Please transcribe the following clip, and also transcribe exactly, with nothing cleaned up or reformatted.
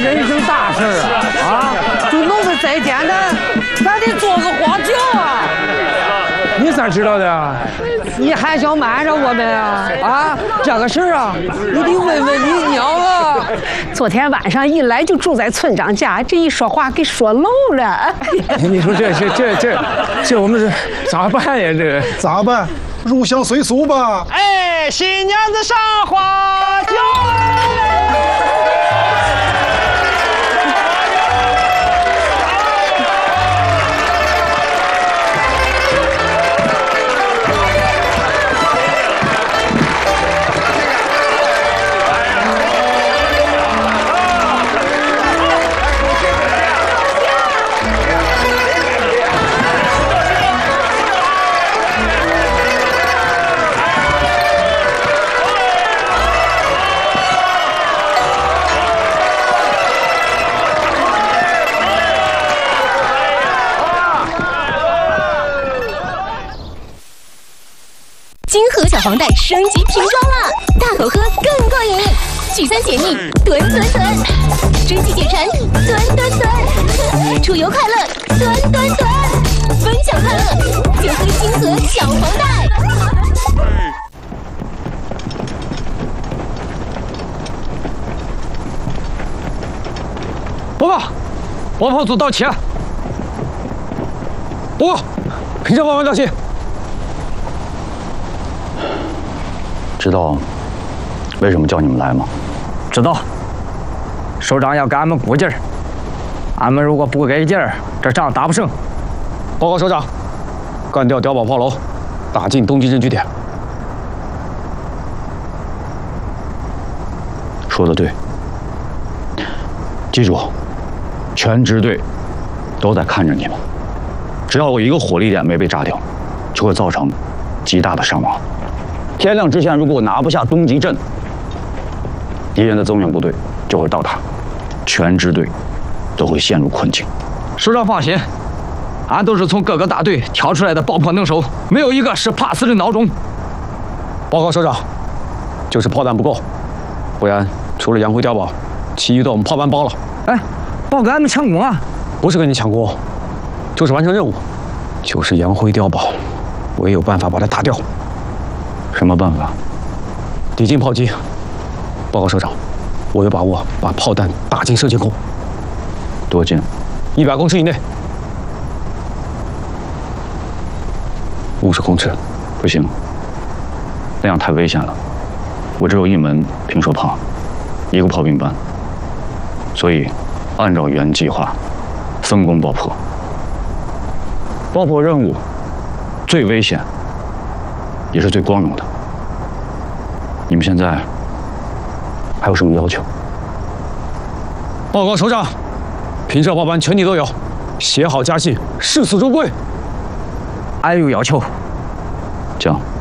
人生大事啊！啊，就弄得再简单，咱得做个花轿啊！ 你咋知道的？ 你还想瞒着我们啊？啊，这个事儿啊，你得问问你娘啊！ 昨天晚上一来就住在村长家，这一说话给说漏了。 你说这这这这这我们是咋办呀？这个咋办？入乡随俗吧。 哎，新娘子上花轿。 金河小黄袋升级瓶装了，大口喝更过瘾，聚餐解腻，吨吨吨，春季解馋，吨吨吨，出游快乐，吨吨吨，分享快乐，就喝金河小黄袋。 报告，王炮组到齐了。报告，平常报完到齐。 知道为什么叫你们来吗？ 知道。首长要给俺们鼓劲儿，俺们如果不给劲儿，这仗打不胜。报告首长，干掉碉堡炮楼，打进东极镇据点。 说得对。记住，全支队都在看着你们。只要有一个火力点没被炸掉，就会造成极大的伤亡。天亮之前，如果拿不下东极镇，敌人的增援部队就会到达，全支队都会陷入困境。 首长放心，俺都是从各个大队挑出来的爆破能手，没有一个是怕死的孬种。报告首长，就是炮弹不够，不然除了杨辉碉堡，其余都我们炮班包了。哎，报给俺们抢功啊！不是跟你抢功，就是完成任务，就是杨辉碉堡，我也有办法把它打掉。 什么办法？ 抵近炮击。报告首长，我有把握把炮弹打进射击孔。 多近？ 一百公尺以内。 五十公尺，不行，那样太危险了。我只有一门平射炮，一个炮兵班，所以按照原计划分工爆破。爆破任务最危险，也是最光荣的。你们现在还有什么要求？ 报告首长，平射炮班全体都有，写好家信，誓死如归。俺有要求， 讲。